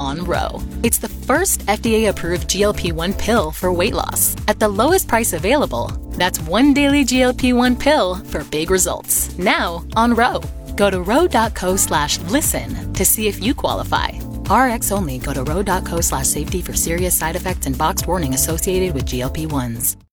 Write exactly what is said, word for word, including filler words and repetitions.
on Ro. It's the first F D A-approved G L P one pill for weight loss at the lowest price available. That's one daily G L P one pill for big results. Now on Ro. Go to ro.co slash listen to see if you qualify. Rx only. Go to ro.co slash safety for serious side effects and boxed warning associated with G L P ones.